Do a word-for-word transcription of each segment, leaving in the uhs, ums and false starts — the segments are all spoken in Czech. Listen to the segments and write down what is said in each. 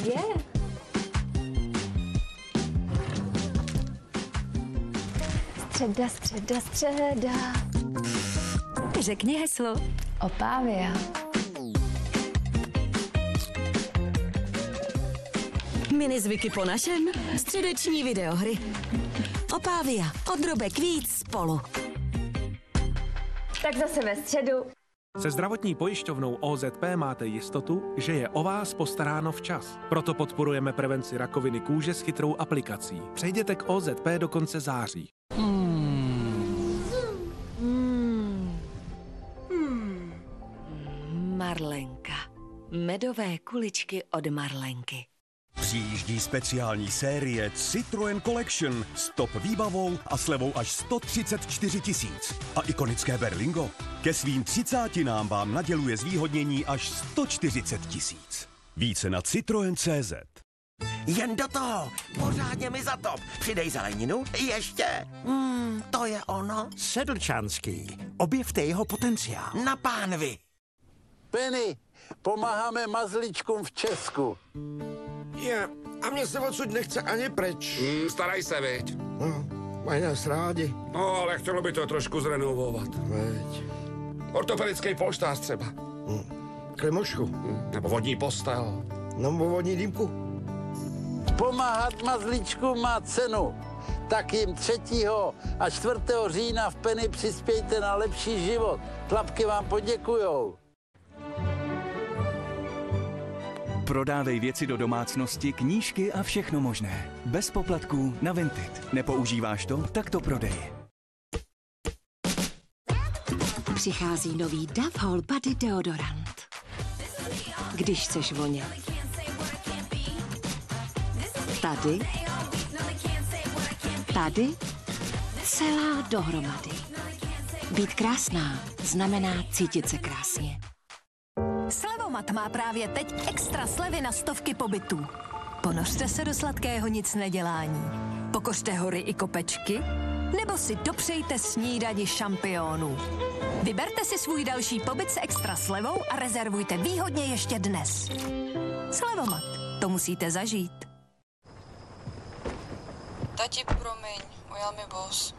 je. Středa, středa, středa. Řekni heslo. Opavia. Minizvyky po našem. Středeční videohry. Opavia. Od drobek víc spolu. Tak zase ve středu. Se zdravotní pojišťovnou O Z P máte jistotu, že je o vás postaráno včas. Proto podporujeme prevenci rakoviny kůže s chytrou aplikací. Přejděte k O Z P do konce září. Hmm. Hmm. Hmm. Marlenka. Medové kuličky od Marlenky. Přijíždí speciální série Citroën Collection s top výbavou a slevou až sto třicet čtyři tisíc. A ikonické Berlingo ke svým třicátinám vám naděluje zvýhodnění až sto čtyřicet tisíc. Více na citroen tečka cé zet. Jen do toho, pořádně mi zatop. Přidej zeleninu, ještě. Hmm, to je ono. Sedlčanský. Objevte jeho potenciál. Na pánvi. Penny, pomáháme mazličkům v Česku. Je, a mě se odsud nechce ani pryč. Mm, staraj se, viď? No, mají nás rádi. No, ale chtělo by to trošku zrenovovat. Veď. Ortopedický polštář třeba. Hmm. Klimošku. Hmm. Nebo vodní postel. Nebo vodní dýmku. Pomáhat mazličkům má cenu. Tak jim třetího a čtvrtého října v Penny přispějte na lepší život. Tlapky vám poděkujou. Prodávej věci do domácnosti, knížky a všechno možné. Bez poplatků na Vinted. Nepoužíváš to? Tak to prodej. Přichází nový Dove Whole Body deodorant. Když chceš vonět. Tady. Tady. Celá dohromady. Být krásná znamená cítit se krásně. Slevomat má právě teď extra slevy na stovky pobytů. Ponořte se do sladkého nic nedělání. Pokořte hory i kopečky, nebo si dopřejte snídani šampionů. Vyberte si svůj další pobyt s extra slevou a rezervujte výhodně ještě dnes. Slevomat, to musíte zažít. Tati, promiň, ujel mi vůz.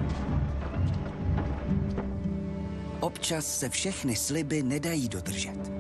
Občas se všechny sliby nedají dodržet.